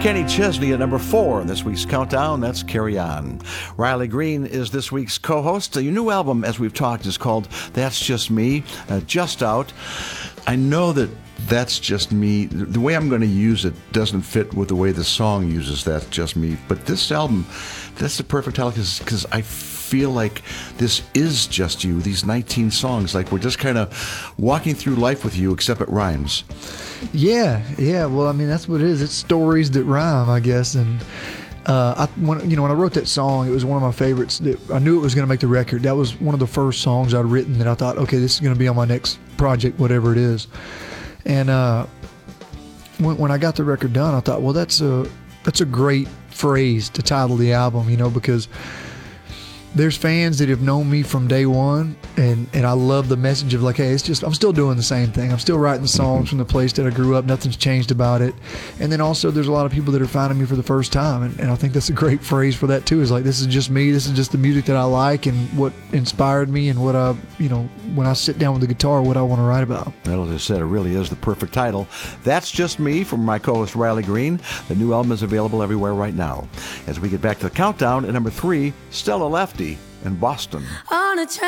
Kenny Chesney at number 4 in this week's countdown. That's Carry On. Riley Green is this week's co-host. Your new album, as we've talked, is called That's Just Me, just out. I know that That's Just Me, the way I'm going to use it doesn't fit with the way the song uses That's Just Me, but this album, that's the perfect title because I feel like this is just you, these 19 songs, like we're just kind of walking through life with you, except it rhymes. Yeah. Well, I mean, that's what it is. It's stories that rhyme, I guess. And when I wrote that song, it was one of my favorites. I knew it was going to make the record. That was one of the first songs I'd written that I thought, okay, this is going to be on my next project, whatever it is. And when I got the record done, I thought, well, that's a great phrase to title the album, because there's fans that have known me from day one, and I love the message of like, hey, it's just, I'm still doing the same thing. I'm still writing songs from the place that I grew up. Nothing's changed about it. And then also there's a lot of people that are finding me for the first time. And I think that's a great phrase for that too, is like, this is just me. This is just the music that I like and what inspired me and what when I sit down with the guitar, what I want to write about. Well, as I said, it really is the perfect title. That's Just Me from my co-host Riley Green. The new album is available everywhere right now. As we get back to the countdown, at number 3, Stella Lefty in Boston. On a